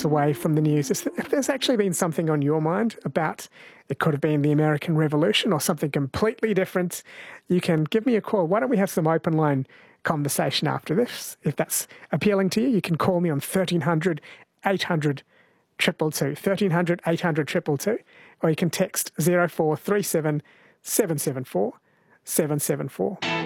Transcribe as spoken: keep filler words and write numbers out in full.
away from the news, if there's actually been something on your mind about, it could have been the American Revolution or something completely different, you can give me a call. Why don't we have some open line conversation after this? If that's appealing to you, you can call me on thirteen hundred, eight hundred, two two two, thirteen hundred, eight hundred, two two two, or you can text zero four three seven, seven seven four, seven seven four.